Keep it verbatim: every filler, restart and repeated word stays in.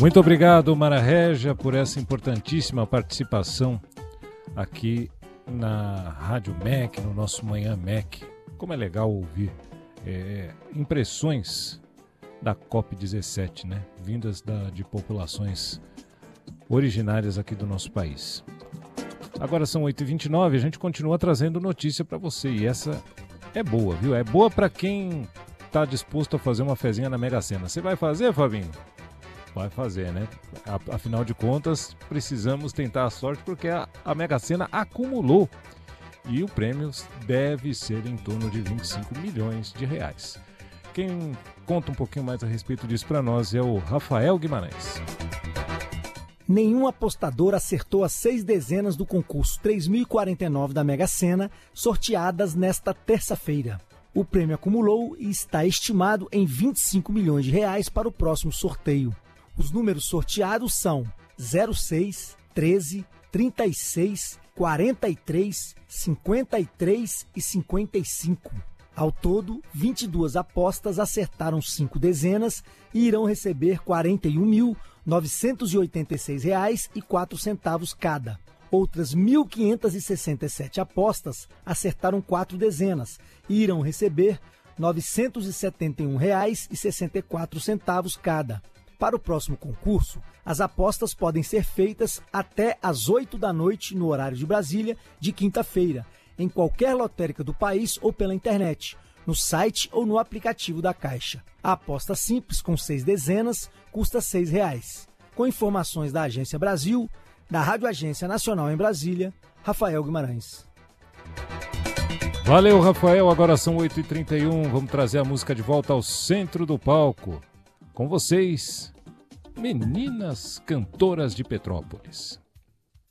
Muito obrigado, Mara Régia, por essa importantíssima participação aqui na Rádio M E C, no nosso Manhã M E C. Como é legal ouvir é, impressões da COP dezessete, né? Vindas da, de populações originárias aqui do nosso país. Agora são oito e vinte e nove, a gente continua trazendo notícia para você e essa é boa, viu? É boa para quem está disposto a fazer uma fezinha na Mega Sena. Você vai fazer, Fabinho? Vai fazer, né? Afinal de contas, precisamos tentar a sorte porque a, a Mega Sena acumulou e o prêmio deve ser em torno de vinte e cinco milhões de reais. Quem conta um pouquinho mais a respeito disso para nós é o Rafael Guimarães. Nenhum apostador acertou as seis dezenas do concurso três mil e quarenta e nove da Mega Sena, sorteadas nesta terça-feira. O prêmio acumulou e está estimado em vinte e cinco milhões de reais para o próximo sorteio. Os números sorteados são zero seis, treze, trinta e seis, quarenta e três, cinquenta e três e cinquenta e cinco. Ao todo, vinte e duas apostas acertaram cinco dezenas e irão receber quarenta e um mil, novecentos e oitenta e seis reais e quatro centavos cada. Outras mil quinhentas e sessenta e sete apostas acertaram quatro dezenas e irão receber novecentos e setenta e um reais e sessenta e quatro centavos cada. Para o próximo concurso, as apostas podem ser feitas até às oito da noite no horário de Brasília, de quinta-feira, em qualquer lotérica do país ou pela internet, no site ou no aplicativo da Caixa. A aposta simples com seis dezenas custa seis reais. Com informações da Agência Brasil, da Rádio Agência Nacional em Brasília, Rafael Guimarães. Valeu, Rafael. Agora são oito e trinta e um. Vamos trazer a música de volta ao centro do palco. Com vocês, Meninas Cantoras de Petrópolis.